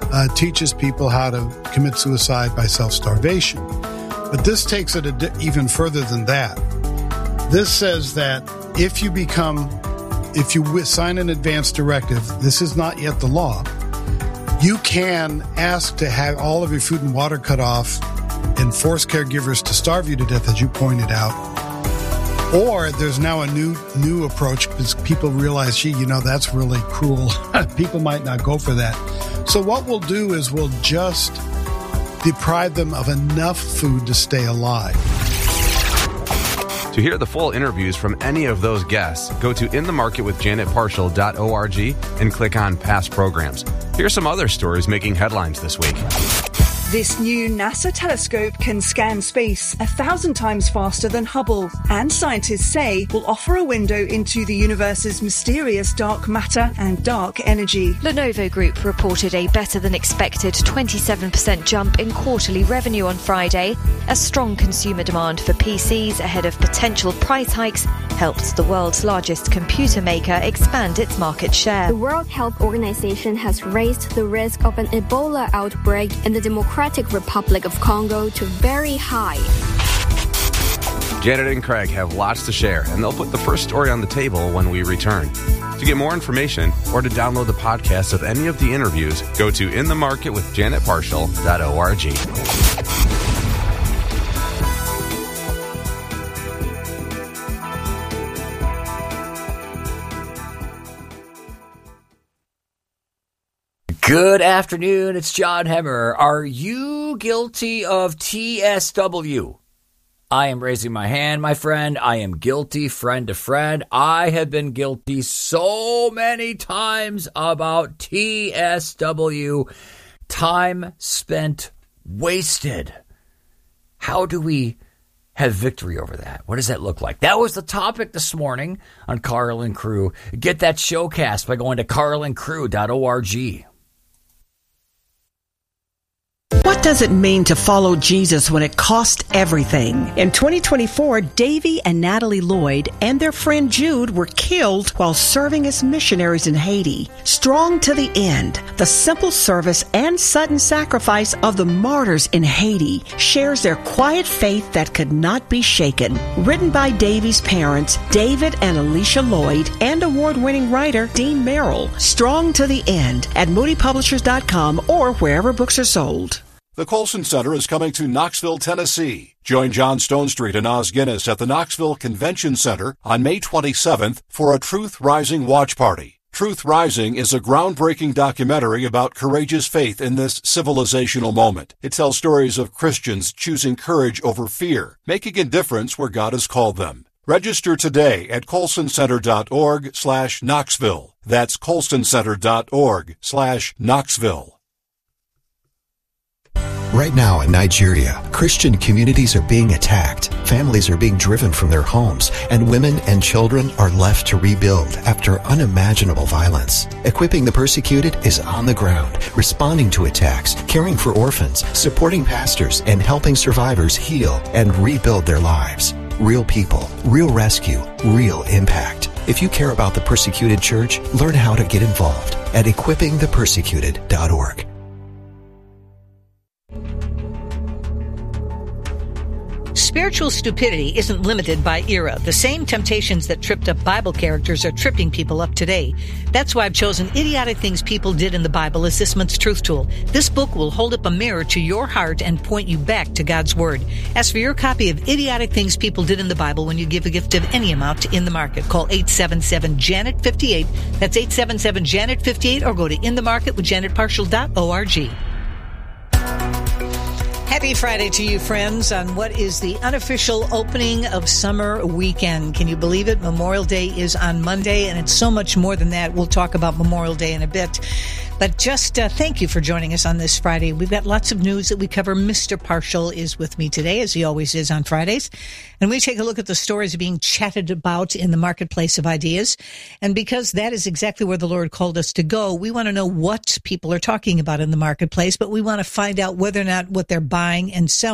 uh, teaches people how to commit suicide by self-starvation. But this takes it a di- even further than that. This says that if you become, if you w- sign an advance directive, this is not yet the law, you can ask to have all of your food and water cut off and force caregivers to starve you to death, as you pointed out. Or there's now a new new approach because people realize, gee, you know, that's really cruel. People might not go for that. So what we'll do is we'll just deprive them of enough food to stay alive. To hear the full interviews from any of those guests, go to in the market with janet parshall dot org and click on past programs. Here's some other stories making headlines this week. This new NASA telescope can scan space a thousand times faster than Hubble, and scientists say will offer a window into the universe's mysterious dark matter and dark energy. Lenovo Group reported a better-than-expected twenty-seven percent jump in quarterly revenue on Friday, as strong consumer demand for P Cs ahead of potential price hikes helped the world's largest computer maker expand its market share. The World Health Organization has raised the risk of an Ebola outbreak in the Democratic Republic of Congo to very high. Janet and Craig have lots to share, and they'll put the first story on the table when we return. To get more information or to download the podcast of any of the interviews, go to in the market with janet parshall dot org. Good afternoon, it's John Hemmer. Are you guilty of T S W? I am raising my hand, my friend. I am guilty, friend to friend. I have been guilty so many times about T S W. Time spent wasted. How do we have victory over that? What does that look like? That was the topic this morning on Carl and Crew. Get that showcast by going to carl and crew dot org. What does it mean to follow Jesus when it cost everything? In twenty twenty-four, Davy and Natalie Lloyd and their friend Jude were killed while serving as missionaries in Haiti. Strong to the end, the simple service and sudden sacrifice of the martyrs in Haiti shares their quiet faith that could not be shaken. Written by Davy's parents, David and Alicia Lloyd, and award-winning writer Dean Merrill. Strong to the end at moody publishers dot com or wherever books are sold. The Colson Center is coming to Knoxville, Tennessee. Join John Stonestreet and Oz Guinness at the Knoxville Convention Center on May twenty-seventh for a Truth Rising watch party. Truth Rising is a groundbreaking documentary about courageous faith in this civilizational moment. It tells stories of Christians choosing courage over fear, making a difference where God has called them. Register today at colson center dot org slash Knoxville. That's colson center dot org slash Knoxville. Right now in Nigeria, Christian communities are being attacked, families are being driven from their homes, and women and children are left to rebuild after unimaginable violence. Equipping the Persecuted is on the ground, responding to attacks, caring for orphans, supporting pastors, and helping survivors heal and rebuild their lives. Real people, real rescue, real impact. If you care about the persecuted church, learn how to get involved at equipping the persecuted dot org. Spiritual stupidity isn't limited by era. The same temptations that tripped up Bible characters are tripping people up today. That's why I've chosen Idiotic Things People Did in the Bible as this month's Truth Tool. This book will hold up a mirror to your heart and point you back to God's Word. Ask for your copy of Idiotic Things People Did in the Bible when you give a gift of any amount to In the Market. Call eight seven seven, Janet fifty-eight. That's eight seven seven, Janet fifty-eight, or go to in the market with janet parshall dot org. Happy Friday to you, friends, on what is the unofficial opening of summer weekend. Can you believe it? Memorial Day is on Monday, and it's so much more than that. We'll talk about Memorial Day in a bit. But just uh, thank you for joining us on this Friday. We've got lots of news that we cover. Mister Parshall is with me today, as he always is on Fridays. And we take a look at the stories being chatted about in the marketplace of ideas. And because that is exactly where the Lord called us to go, we want to know what people are talking about in the marketplace, but we want to find out whether or not what they're buying and selling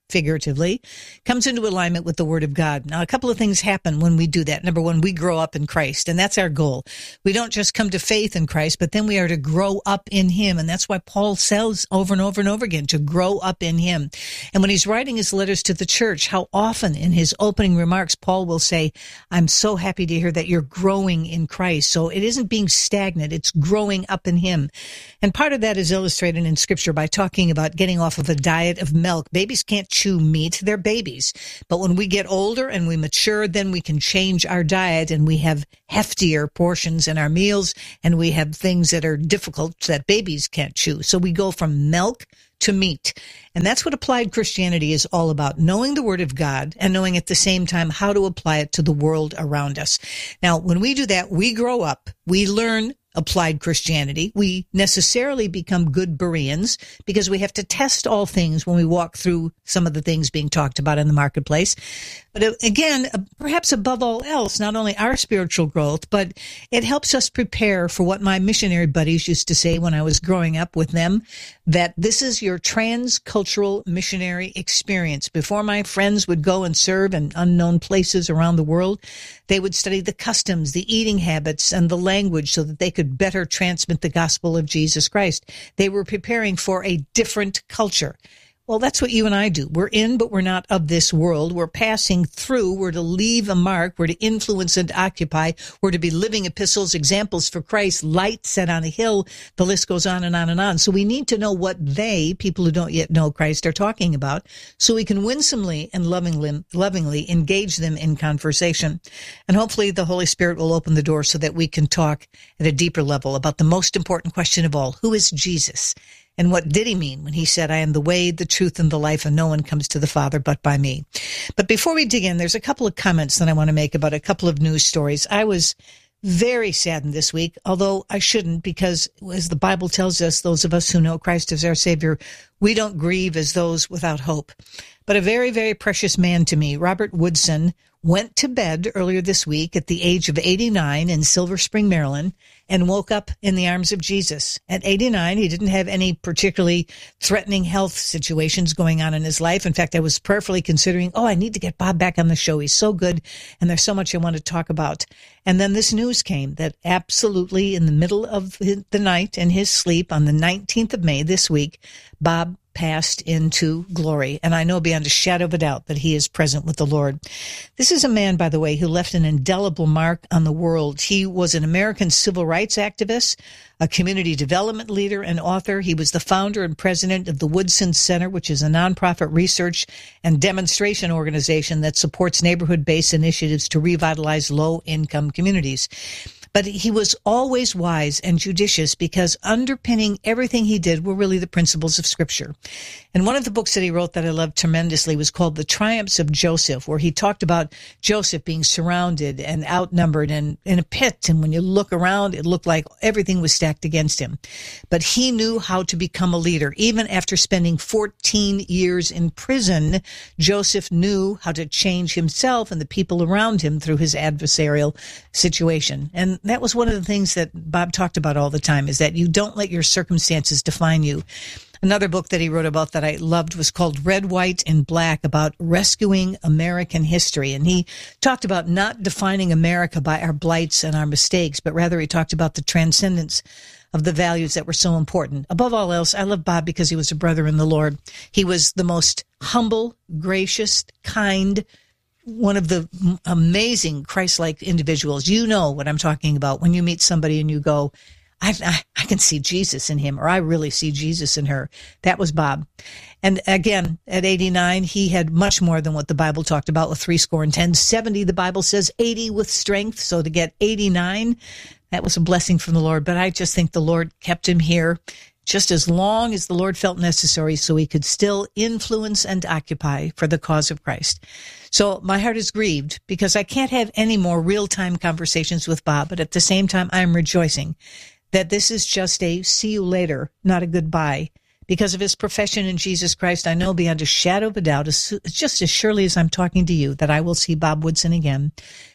figuratively, comes into alignment with the Word of God. Now, a couple of things happen when we do that. Number one, we grow up in Christ, and that's our goal. We don't just come to faith in Christ, but then we are to grow up in Him, and that's why Paul says over and over and over again, to grow up in Him. And when he's writing his letters to the church, how often in his opening remarks, Paul will say, I'm so happy to hear that you're growing in Christ. So it isn't being stagnant, it's growing up in Him. And part of that is illustrated in Scripture by talking about getting off of a diet of milk. Babies can't chew meat, they're babies. But when we get older and we mature, then we can change our diet and we have heftier portions in our meals and we have things that are difficult that babies can't chew. So we go from milk to meat. And that's what applied Christianity is all about, knowing the Word of God and knowing at the same time how to apply it to the world around us. Now, when we do that, we grow up, we learn applied Christianity. We necessarily become good Bereans because we have to test all things when we walk through some of the things being talked about in the marketplace. But again, perhaps above all else, not only our spiritual growth, but it helps us prepare for what my missionary buddies used to say when I was growing up with them, that this is your transcultural missionary experience. Before my friends would go and serve in unknown places around the world, they would study the customs, the eating habits, and the language so that they could better transmit the gospel of Jesus Christ. They were preparing for a different culture. Well, that's what you and I do. We're in, but we're not of this world. We're passing through. We're to leave a mark. We're to influence and occupy. We're to be living epistles, examples for Christ, light set on a hill. The list goes on and on and on. So we need to know what they, people who don't yet know Christ, are talking about so we can winsomely and lovingly, lovingly engage them in conversation. And hopefully the Holy Spirit will open the door so that we can talk at a deeper level about the most important question of all. Who is Jesus? And what did he mean when he said, I am the way, the truth, and the life, and no one comes to the Father but by me? But before we dig in, there's a couple of comments that I want to make about a couple of news stories. I was very saddened this week, although I shouldn't, because as the Bible tells us, those of us who know Christ as our Savior, we don't grieve as those without hope. But a very, very precious man to me, Robert Woodson, went to bed earlier this week at the age of eighty-nine in Silver Spring, Maryland, and woke up in the arms of Jesus. At eighty-nine, he didn't have any particularly threatening health situations going on in his life. In fact, I was prayerfully considering, oh, I need to get Bob back on the show. He's so good, and there's so much I want to talk about. And then this news came that absolutely in the middle of the night in his sleep on the nineteenth of May this week, Bob passed into glory. And I know beyond a shadow of a doubt that he is present with the Lord. This is a man, by the way, who left an indelible mark on the world. He was an American civil rights activist, a community development leader and author. He was the founder and president of the Woodson Center, which is a nonprofit research and demonstration organization that supports neighborhood-based initiatives to revitalize low-income communities. But he was always wise and judicious because underpinning everything he did were really the principles of Scripture. And one of the books that he wrote that I loved tremendously was called The Triumphs of Joseph, where he talked about Joseph being surrounded and outnumbered and in a pit. And when you look around, it looked like everything was stacked against him. But he knew how to become a leader. Even after spending fourteen years in prison, Joseph knew how to change himself and the people around him through his adversarial situation. And that was one of the things that Bob talked about all the time, is that you don't let your circumstances define you. Another book that he wrote about that I loved was called Red, White, and Black, about rescuing American history. And he talked about not defining America by our blights and our mistakes, but rather he talked about the transcendence of the values that were so important. Above all else, I love Bob because he was a brother in the Lord. He was the most humble, gracious, kind, one of the amazing Christ-like individuals. You know what I'm talking about when you meet somebody and you go, I, I, I can see Jesus in him, or I really see Jesus in her. That was Bob. And again, at eighty-nine, he had much more than what the Bible talked about with three score and ten. seventy, the Bible says, eighty with strength. So to get eighty-nine, that was a blessing from the Lord. But I just think the Lord kept him here just as long as the Lord felt necessary so he could still influence and occupy for the cause of Christ. So my heart is grieved because I can't have any more real-time conversations with Bob, but at the same time, I'm rejoicing that this is just a see you later, not a goodbye. Because of his profession in Jesus Christ, I know beyond a shadow of a doubt, just as surely as I'm talking to you, that I will see Bob Woodson again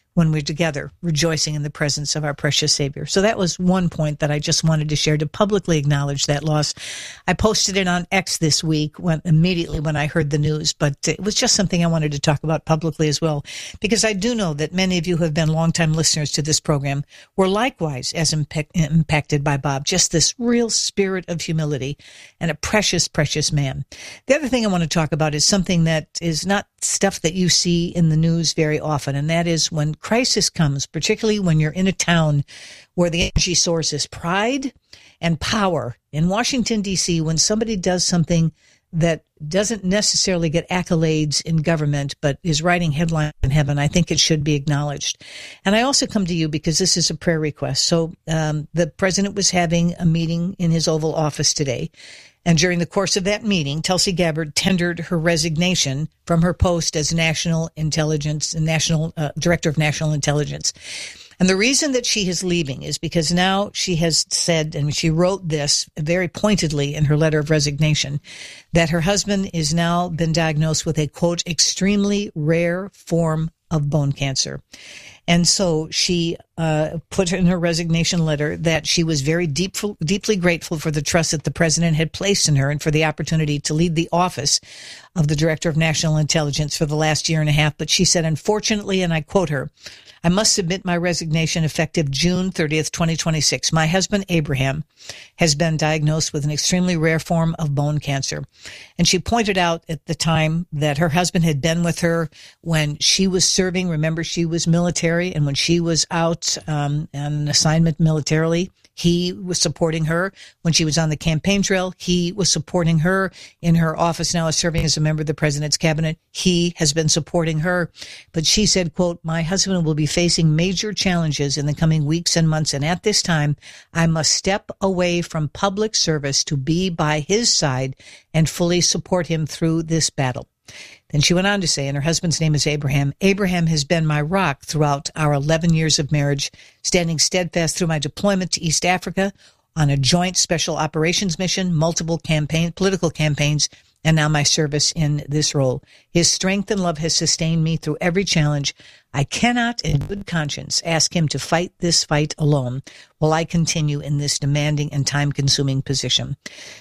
when we're together, rejoicing in the presence of our precious Savior. So that was one point that I just wanted to share, to publicly acknowledge that loss. I posted it on X this week when immediately when I heard the news, but it was just something I wanted to talk about publicly as well, because I do know that many of you who have been longtime listeners to this program were likewise as impact, impacted by Bob, just this real spirit of humility and a precious, precious man. The other thing I want to talk about is something that is not stuff that you see in the news very often, and that is when crisis comes, particularly when you're in a town where the energy source is pride and power. In Washington, D C, when somebody does something that doesn't necessarily get accolades in government, but is writing headlines in heaven, I think it should be acknowledged. And I also come to you because this is a prayer request. So um, the president was having a meeting in his Oval Office today. And during the course of that meeting, Tulsi Gabbard tendered her resignation from her post as National Intelligence, National uh, Director of National Intelligence. And the reason that she is leaving is because now she has said, and she wrote this very pointedly in her letter of resignation, that her husband is now been diagnosed with a, quote, extremely rare form of bone cancer. And so she uh, put in her resignation letter that she was very deep, deeply grateful for the trust that the president had placed in her and for the opportunity to lead the office of the Director of National Intelligence for the last year and a half. But she said, unfortunately, and I quote her, I must submit my resignation effective June thirtieth, twenty twenty-six. My husband, Abraham, has been diagnosed with an extremely rare form of bone cancer. And she pointed out at the time that her husband had been with her when she was serving. Remember, she was military, and when she was out um, on an assignment militarily, he was supporting her. When she was on the campaign trail, he was supporting her. In her office now as serving as a member of the president's cabinet, he has been supporting her. But she said, quote, my husband will be facing major challenges in the coming weeks and months. And at this time, I must step away from public service to be by his side and fully support him through this battle. Then she went on to say, and her husband's name is Abraham, Abraham has been my rock throughout our eleven years of marriage, standing steadfast through my deployment to East Africa on a joint special operations mission, multiple campaign, political campaigns, and now my service in this role. His strength and love has sustained me through every challenge. I cannot, in good conscience, ask him to fight this fight alone while I continue in this demanding and time-consuming position.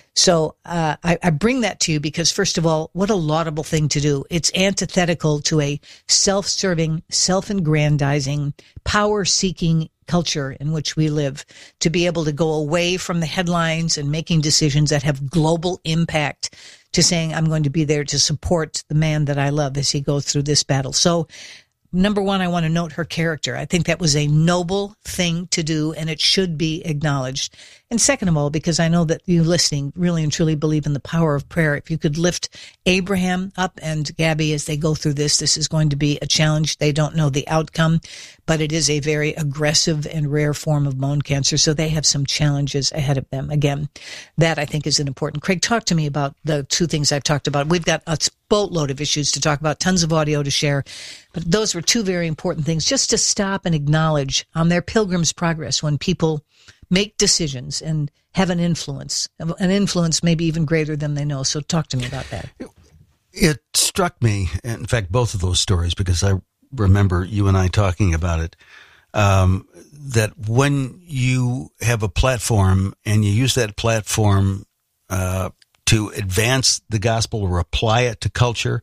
So uh, I, I bring that to you because, first of all, what a laudable thing to do. It's antithetical to a self-serving, self-aggrandizing, power-seeking culture in which we live, to be able to go away from the headlines and making decisions that have global impact to saying, I'm going to be there to support the man that I love as he goes through this battle. So number one, I want to note her character. I think that was a noble thing to do, and it should be acknowledged. And second of all, because I know that you listening really and truly believe in the power of prayer, if you could lift Abraham up and Gabby as they go through this, this is going to be a challenge. They don't know the outcome, but it is a very aggressive and rare form of bone cancer, so they have some challenges ahead of them. Again, that I think is an important. Craig, talk to me about the two things I've talked about. We've got a boatload of issues to talk about, tons of audio to share, but those were two very important things just to stop and acknowledge on their pilgrim's progress when people make decisions and have an influence, an influence maybe even greater than they know. So talk to me about that. It struck me, in fact, both of those stories, because I remember you and I talking about it, um, that when you have a platform and you use that platform uh, to advance the gospel or apply it to culture,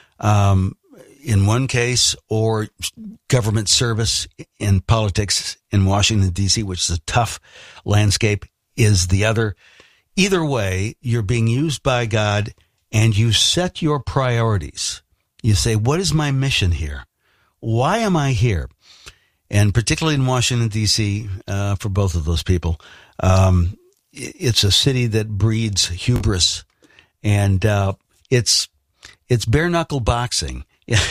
um, in one case, or government service in politics in Washington, D C, which is a tough landscape, is the other. Either way, you're being used by God and you set your priorities. You say, what is my mission here? Why am I here? And particularly in Washington, D C, uh, for both of those people, um, it's a city that breeds hubris, and uh, it's it's bare knuckle boxing.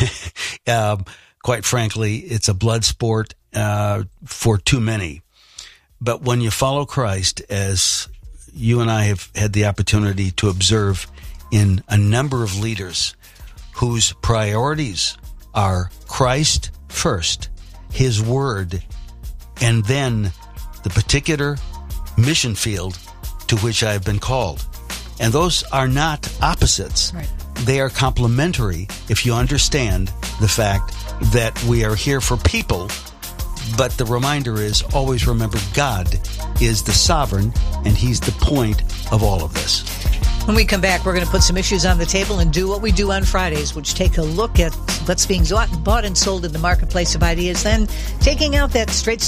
um, quite frankly, it's a blood sport uh, for too many. But when you follow Christ, as you and I have had the opportunity to observe in a number of leaders whose priorities are Christ first, His Word, and then the particular mission field to which I've been called. And those are not opposites. Right. They are complementary if you understand the fact that we are here for people. But the reminder is always remember God is the sovereign, and he's the point of all of this. When we come back, we're going to put some issues on the table and do what we do on Fridays, which take a look at what's being bought and sold in the marketplace of ideas, then taking out that straight